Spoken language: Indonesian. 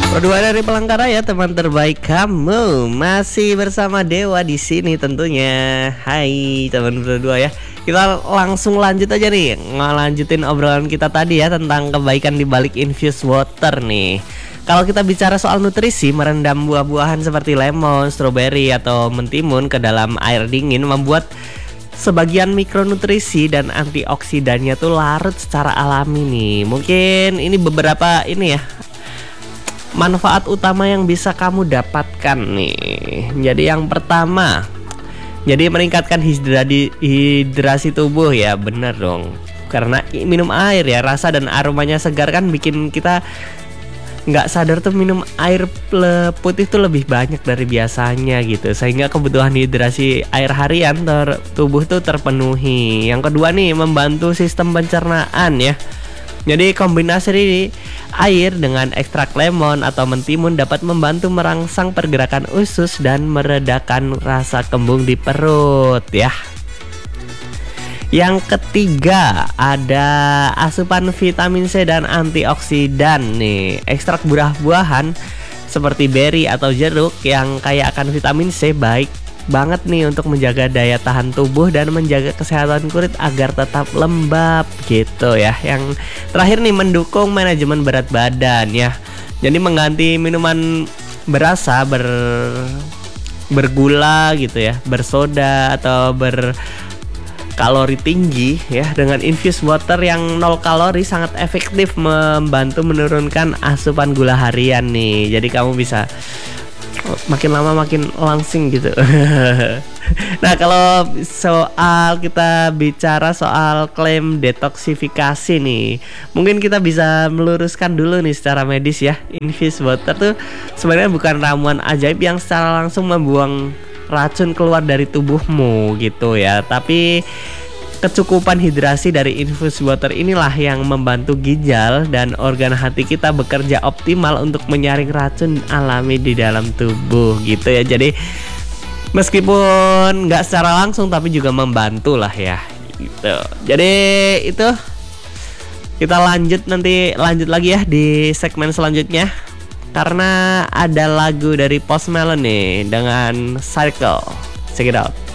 Berdua dari Palangkaraya, teman terbaik kamu. Masih bersama Dewa di sini tentunya. Hai teman berdua ya. Kita langsung lanjut aja nih, ngelanjutin obrolan kita tadi ya tentang kebaikan di balik infused water nih. Kalau kita bicara soal nutrisi, merendam buah-buahan seperti lemon, stroberi atau mentimun ke dalam air dingin membuat sebagian mikronutrisi dan antioksidannya tuh larut secara alami nih. Mungkin ini beberapa ini ya manfaat utama yang bisa kamu dapatkan nih. Jadi yang pertama, jadi meningkatkan hidrasi tubuh ya, bener dong. Karena minum air ya, rasa dan aromanya segar kan bikin kita nggak sadar tuh minum air putih tuh lebih banyak dari biasanya gitu, sehingga kebutuhan hidrasi air harian tubuh tuh terpenuhi. Yang kedua nih, membantu sistem pencernaan ya. Jadi kombinasi air dengan ekstrak lemon atau mentimun dapat membantu merangsang pergerakan usus dan meredakan rasa kembung di perut ya. Yang ketiga, ada asupan vitamin C dan antioksidan nih. Ekstrak buah-buahan seperti beri atau jeruk yang kaya akan vitamin C baik banget nih untuk menjaga daya tahan tubuh dan menjaga kesehatan kulit agar tetap lembab gitu ya. Yang terakhir nih, mendukung manajemen berat badan ya. Jadi mengganti minuman berasa bergula gitu ya, bersoda atau kalori tinggi ya, dengan infused water yang 0 kalori sangat efektif membantu menurunkan asupan gula harian nih. Jadi kamu bisa makin lama makin langsing gitu. Nah, kalau soal kita bicara soal klaim detoksifikasi nih, mungkin kita bisa meluruskan dulu nih secara medis ya. Infused water tuh sebenarnya bukan ramuan ajaib yang secara langsung membuang racun keluar dari tubuhmu gitu ya, tapi kecukupan hidrasi dari infused water inilah yang membantu ginjal dan organ hati kita bekerja optimal untuk menyaring racun alami di dalam tubuh gitu ya. Jadi meskipun nggak secara langsung tapi juga membantu lah ya gitu. Jadi itu kita lanjut lagi ya di segmen selanjutnya, karena ada lagu dari Post Malone nih dengan Circle. Check it out.